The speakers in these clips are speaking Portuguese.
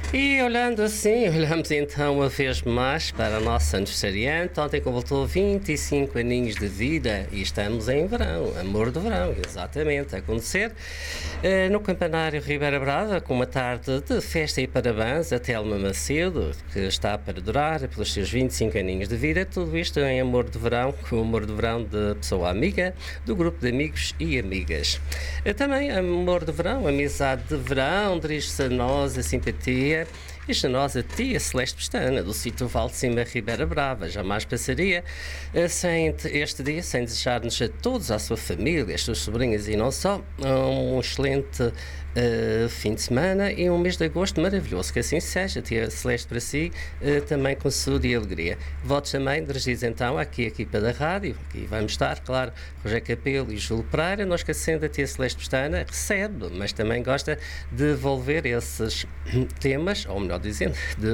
E olhando assim, olhamos então uma vez mais para a nossa aniversariante. Ontem completou 25 aninhos de vida e estamos em verão, amor do verão, exatamente, a acontecer no Campanário Ribeira Brava, com uma tarde de festa e parabéns a Telma Macedo, que está para durar pelos seus 25 aninhos de vida. Tudo isto em amor de verão, com o amor de verão de pessoa amiga, do grupo de amigos e amigas. Também amor de verão, amizade de verão, dirige-se a nós a simpatia. Esta nossa tia Celeste Pestana, do sítio Val de Cima Ribeira Brava, jamais passaria sem este dia, sem desejar-nos a todos, à sua família, as suas sobrinhas e não só, um excelente fim de semana e um mês de agosto maravilhoso. Que assim seja, tia Celeste, para si, também com saúde e alegria. Votos também dirigidos então aqui à equipa da rádio, aqui vamos estar, claro, Rogério Capelo e Júlio Pereira. Não esquecendo, a tia Celeste Pestana recebe, mas também gosta de devolver esses temas, ou melhor dizendo,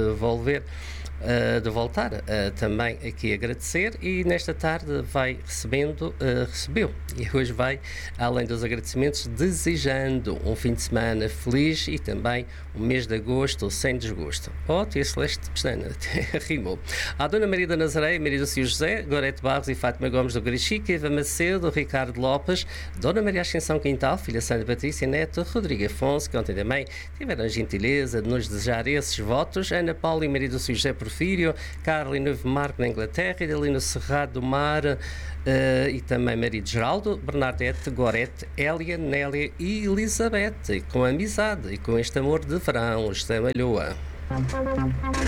de voltar também aqui agradecer, e nesta tarde recebeu, e hoje vai, além dos agradecimentos, desejando um fim de semana feliz e também um mês de agosto sem desgosto. Tia Celeste Pestana, rimou. À Dona Maria da Nazaré, Maria do Cio José, Gorete Barros e Fátima Gomes do Garichique, Eva Macedo, Ricardo Lopes, Dona Maria Ascensão Quintal, filha Sandra Patrícia Neto, Rodrigo Afonso, que ontem também tiveram a gentileza de nos desejar esses votos, Ana Paula e Maria do Cio José Porfírio, Carla e Noivo Marco na Inglaterra, Idalino Cerrado do Mar e também Marido Geraldo, Bernadette, Gorete, Hélia, Nélia e Elizabeth, e com amizade e com este amor de verão, José Malhoa.